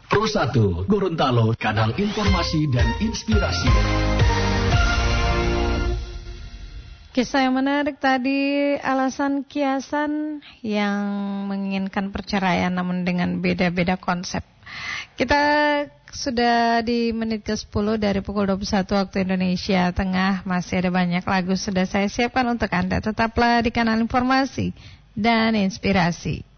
Pro 1 Gorontalo, kanal informasi dan inspirasi. Kisah yang menarik tadi, alasan kiasan yang menginginkan perceraian namun dengan beda-beda konsep. Kita sudah di menit ke-10 dari pukul 21 waktu Indonesia Tengah. Masih ada banyak lagu sudah saya siapkan untuk Anda. Tetaplah di kanal informasi dan inspirasi.